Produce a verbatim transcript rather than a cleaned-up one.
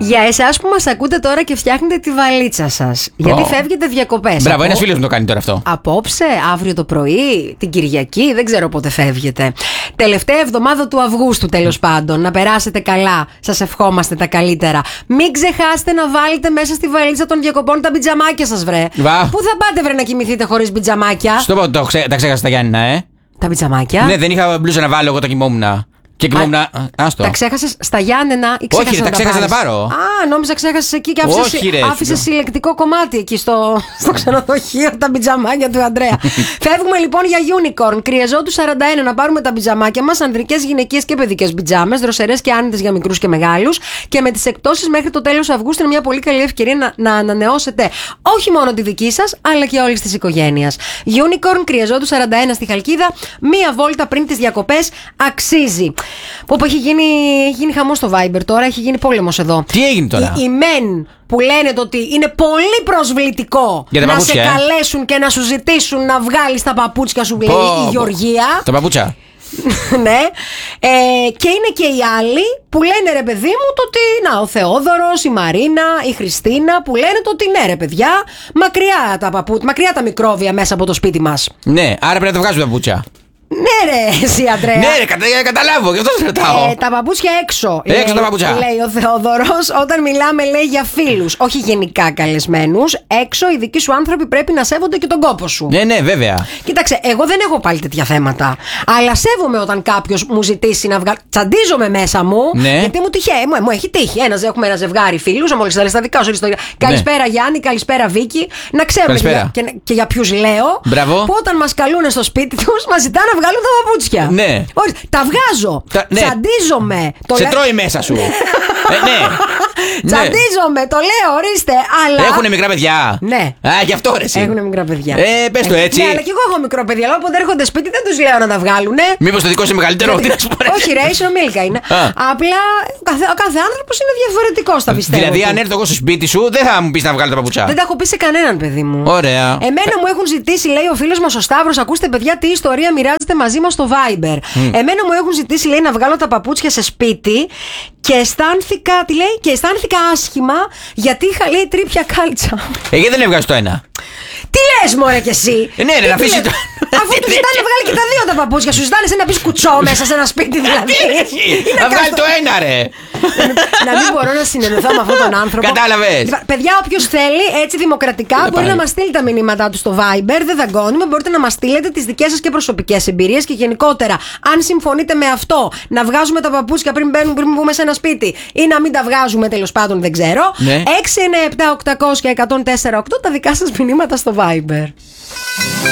Για εσάς που μας ακούτε τώρα και φτιάχνετε τη βαλίτσα σας, γιατί oh. φεύγετε διακοπές. Μπράβο, από... ένας φίλος μου το κάνει τώρα αυτό. Απόψε, αύριο το πρωί, την Κυριακή, δεν ξέρω πότε φεύγετε. Τελευταία εβδομάδα του Αυγούστου, τέλος πάντων. Να περάσετε καλά. Σας ευχόμαστε τα καλύτερα. Μην ξεχάσετε να βάλετε μέσα στη βαλίτσα των διακοπών τα πιτζαμάκια σας, βρε. Βα. Πού θα πάτε, βρε, να κοιμηθείτε χωρίς πιτζαμάκια? Στο πω, το ξέ, τα ξέχασα τα Γιάννηνα, ε. Τα πιτζαμάκια. Ναι, δεν είχα μπλούζα να βάλω, εγώ τα κοιμόμουν. Και κοιμόμουν. Α, άστο. Τα ξέχασες στα Γιάννενα ή ξέχασες? Όχι, ρε, τα ξέχασα να τα πάρω. Α, νόμιζα ξέχασες εκεί και άφησες, Όχι, ρε, άφησες συλλεκτικό κομμάτι εκεί στο, στο ξενοδοχείο, τα πιτζαμάκια του Ανδρέα. Φεύγουμε λοιπόν για Unicorn. Κρυεζό του σαράντα ένα να πάρουμε τα πιτζαμάκια μας, ανδρικές, γυναικείες και παιδικές πιτζάμες, δροσερές και άνετες για μικρούς και μεγάλους. Και με τις εκπτώσεις μέχρι το τέλος Αυγούστου είναι μια πολύ καλή ευκαιρία να, να ανανεώσετε όχι μόνο τη δική σας, αλλά και όλης της οικογένειας. Unicorn, Κρυεζό του σαράντα ένα στη Χαλκίδα, μία βόλτα πριν τις διακοπές, αξίζει. Που έχει γίνει, έχει γίνει χαμός στο Viber τώρα, έχει γίνει πόλεμος εδώ. Τι έγινε τώρα? Οι, οι μεν που λένε το ότι είναι πολύ προσβλητικό να παπούτσια, σε καλέσουν ε? και να σου ζητήσουν να βγάλεις τα παπούτσια σου, λέει η Γεωργία. Τα παπούτσια. Ναι. Ε, και είναι και οι άλλοι που λένε, ρε παιδί μου, το ότι να, ο Θεόδωρος, η Μαρίνα, η Χριστίνα, που λένε το ότι ναι, ρε παιδιά, μακριά τα παπούτσια, μακριά τα μικρόβια μέσα από το σπίτι μας. Ναι, άρα πρέπει να τα βγάζουμε τα παπούτσια. Ναι, ρε, εσύ, Αντρέα. Ναι, ρε, κατα, καταλάβω, γι' αυτό σε ρωτάω. Ε, τα παπούτσια έξω. Έξω λέει, τα παπούτσια. Λέει ο Θεόδωρος, όταν μιλάμε, λέει, για φίλους, όχι γενικά καλεσμένους. Έξω οι δικοί σου άνθρωποι πρέπει να σέβονται και τον κόπο σου. Ναι, ναι, βέβαια. Κοίταξε, εγώ δεν έχω πάλι τέτοια θέματα. Αλλά σέβομαι όταν κάποιος μου ζητήσει να βγάλω. Τσαντίζομαι μέσα μου. Ναι. Γιατί μου τυχαίνει, μου, μου έχει τύχει. Ένας, έχουμε ένα ζευγάρι φίλους, μόλις τα δικά σου ιστορία. Καλησπέρα, ναι. Γιάννη, καλησπέρα, Βίκη. Να ξέρουμε για, και, και για ποιους λέω. Μπράβο. Που όταν μας καλούν στο σπίτι τους, μας ζητάνε να βγάλουν τα παπούτσια. Ναι. Ορίστε, τα βγάζω. Τα, ναι. Τσαντίζομαι. Το Σε λέ... τρώει μέσα σου. ε, ναι. Τσαντίζομαι, το λέω, ορίστε. Αλλά... Έχουνε μικρά παιδιά. Ναι. Α, γι' αυτό ρε εσύ. Έχουνε μικρά παιδιά. Ε, πες το έτσι. Ναι, αλλά και εγώ έχω μικρό παιδί. Αλλά όποτε έρχονται σπίτι δεν τους λέω να τα βγάλουνε. Μήπως το δικό σου μεγαλύτερο? Όχι, ρε, ίσο μίλκα είναι. Απλά ο κάθε άνθρωπος είναι διαφορετικός, τα πιστεύω. Δηλαδή, αν έρθω εγώ στο σπίτι σου, δεν θα μου πεις να βγάλω τα παπουτσιά. Δεν τα έχω πει σε κανέναν, παιδί μου. Ωραία. Εμένα μου έχουν ζητήσει, λέει ο φίλος μας ο Σταύρος, ακούστε παιδιά τι ιστορία μοιράζεται μαζί μας στο Viber. Mm. Εμένα μου έχουν ζητήσει, λέει, να βγάλω τα παπούτσια σε σπίτι και αισθάνθηκα, τι λέει, και αισθάνθηκα άσχημα γιατί είχα, λέει, τρίπια κάλτσα. Ε, γιατί δεν έβγαζε το ένα? Τι λες, μωρέ, κι εσύ? Ε, ναι, ρε, να αφήσει το. Αφού του ζητάνε να βγάλει και τα δύο τα παπούτσια, σου ζητάνε σε να πει κουτσό μέσα σε ένα σπίτι, δηλαδή. Να βγάλει το ένα, ρε. Να μην μπορώ να συνεννοηθώ με αυτόν τον άνθρωπο. Κατάλαβες. Παιδιά, όποιος θέλει, έτσι δημοκρατικά, μπορεί να μας στείλει τα μηνύματά του στο Viber. Δεν δαγκώνουμε. Μπορείτε να μας στείλετε τις δικές σας και προσωπικές εμπειρίες και γενικότερα, αν συμφωνείτε με αυτό, να βγάζουμε τα παπούτσια πριν μπαίνουμε, πριν μπούμε σε ένα σπίτι ή να μην τα βγάζουμε, τέλος πάντων, δεν ξέρω. έξι εννιά επτά οκτακόσια εκατόν τέσσερα οκτώ τα δικά σας μηνύματα στο Viber.